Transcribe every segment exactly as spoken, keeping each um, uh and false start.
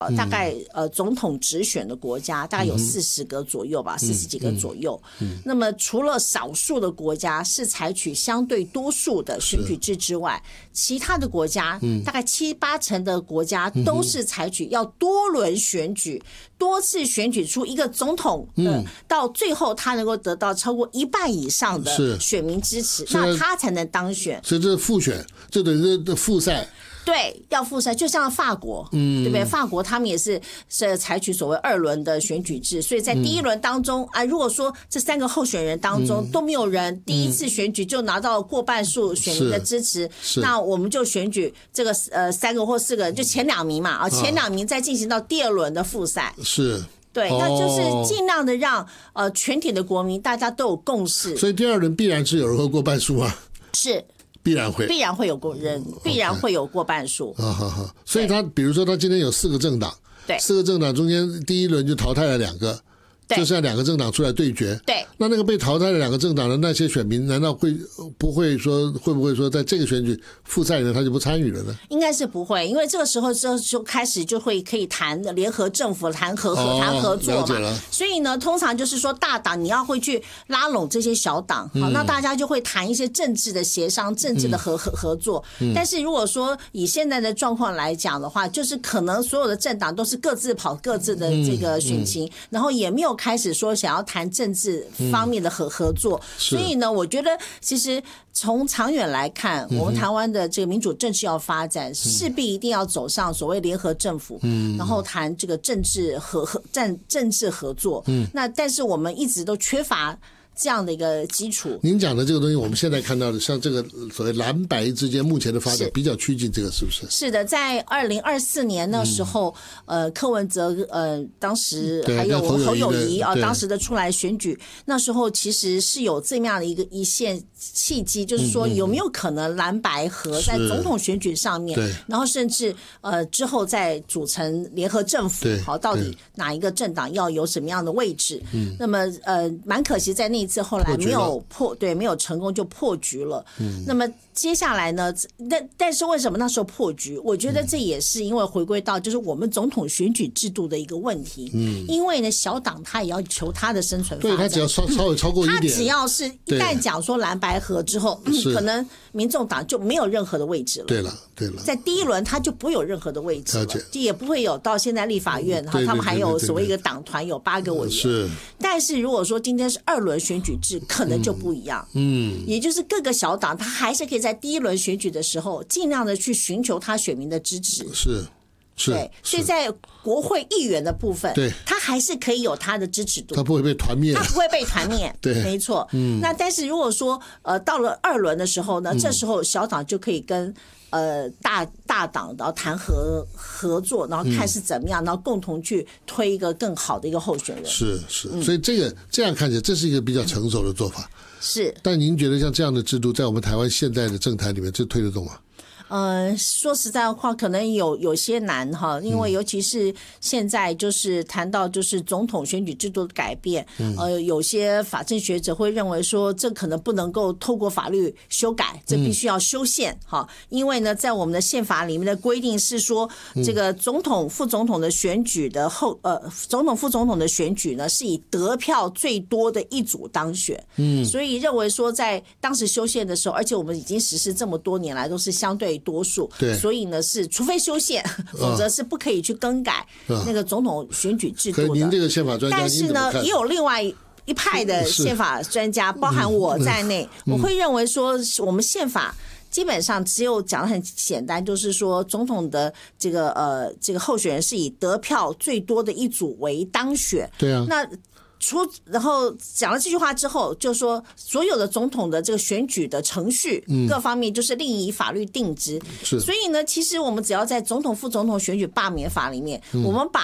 呃，大概呃总统直选的国家大概有四十个左右吧，四十几个左右。那么除了少数的国家是采取相对多数的选举制之外，其他的国家大概七八成的国家都是采取要多轮选举，多次选举出一个总统，呃，到最后他能够得到超过一半以上的选民支持，那他才能当选。 所以这是复选，这等于是复赛。 对，要复赛，就像法国，嗯，对不对？法国他们也是是采取所谓二轮的选举制，所以在第一轮当中、嗯、啊，如果说这三个候选人当中都没有人第一次选举就拿到过半数选民的支持，那我们就选举这个呃三个或四个，就前两名嘛啊，前两名再进行到第二轮的复赛。 是。 对，那就是尽量的让呃全体的国民大家都有共识。 所以第二轮必然是有人会过半数啊。 是。 必然会， 必然会有过人，必然会有过半数。 好好好，所以他比如说他今天有四个政党， 对， 四个政党中间第一轮就淘汰了两个，就剩下两个政党出来对决。 对， 那那个被淘汰的两个政党的那些选民，难道会不会说会不会说在这个选举复赛里面他就不参与了呢？ 应该是不会，因为这个时候就就开始就会可以谈联合政府、谈合合、谈合作嘛。所以呢，通常就是说大党你要会去拉拢这些小党，好，那大家就会谈一些政治的协商、政治的合合合作。但是如果说以现在的状况来讲的话，就是可能所有的政党都是各自跑各自的这个选情，然后也没有开始说想要谈政治方面的合合作。所以呢，我觉得其实从长远来看，我们台湾的这个民主政治要发展，势必一定要走上所谓联合政府，然后谈这个政治合合政政治合作。那但是我们一直都缺乏这样的一个基础。 您讲的这个东西，我们现在看到的，像这个所谓蓝白之间目前的发展比较趋近，这个是不是？ 是的，在二零二四年那时候，嗯、呃，柯文哲呃，当时还有侯友宜啊，当时的出来选举，那时候其实是有这么样的一个一线契机，就是说有没有可能蓝白合在总统选举上面，然后甚至呃之后再组成联合政府，好，到底哪一个政党要有什么样的位置？嗯，那么呃，蛮可惜在那一次后来没有破，对，没有成功就破局了。嗯，那么接下来呢？但但是为什么那时候破局？我觉得这也是因为回归到就是我们总统选举制度的一个问题。嗯，因为呢，小党他也要求他的生存发展， 对，他只要稍稍微超过一点， 他只要是一旦讲说蓝白合之后，可能民众党就没有任何的位置了。 对了，对了， 在第一轮他就不会有任何的位置了，就也不会有到现在立法院，然后他们还有所谓一个党团有八个委员。是，但是如果说今天是二轮选举制，可能就不一样。嗯，也就是各个小党他还是可以在第一轮选举的时候尽量的去寻求他选民的支持。 是。 对，所以在国会议员的部分， 对， 他还是可以有他的支持度， 他不会被团灭， 他不会被团灭， 对， 没错。嗯，那但是如果说呃到了二轮的时候呢，嗯、这时候小党就可以跟呃大大党然后谈合合作，然后看是怎么样，嗯、然后共同去推一个更好的一个候选人。 是是，嗯、所以这个这样看起来，这是一个比较成熟的做法。 是， 但您觉得像这样的制度，在我们台湾现在的政坛里面，这推得动吗？ 呃，说实在话，可能有有些难哈，因为尤其是现在就是谈到就是总统选举制度的改变，嗯、呃，有些法政学者会认为说，这可能不能够透过法律修改，这必须要修宪哈，嗯、因为呢，在我们的宪法里面的规定是说，这个总统、副总统的选举的后，呃，总统、副总统的选举呢，是以得票最多的一组当选，嗯，所以认为说，在当时修宪的时候，而且我们已经实施这么多年来，都是相对多数， 对， 所以呢是除非修宪，否则是不可以去更改那个总统选举制度的。 可您这个宪法专家， 但是呢，也有另外一派的宪法专家，包含我在内，我会认为说，我们宪法基本上只有讲得很简单，就是说总统的这个呃这个候选人是以得票最多的一组为当选。 对啊， 那。出然后讲了这句话之后，就说所有的总统的这个选举的程序，嗯、各方面就是另以法律定之。所以呢，其实我们只要在总统、副总统选举罢免法里面，嗯、我们把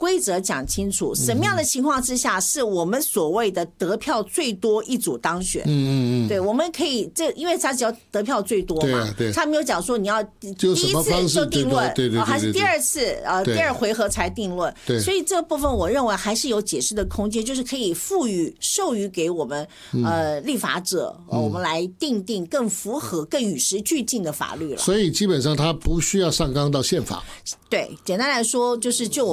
规则讲清楚，什么样的情况之下是我们所谓的得票最多一组当选。嗯嗯嗯，对，我们可以这，因为他只要得票最多嘛，对啊对，他没有讲说你要第一次就定论，对对对，还是第二次呃第二回合才定论。对，所以这个部分我认为还是有解释的空间，就是可以赋予授予给我们呃立法者，我们来定定更符合、更与时俱进的法律了。 所以基本上它不需要上纲到宪法。 对，简单来说就是就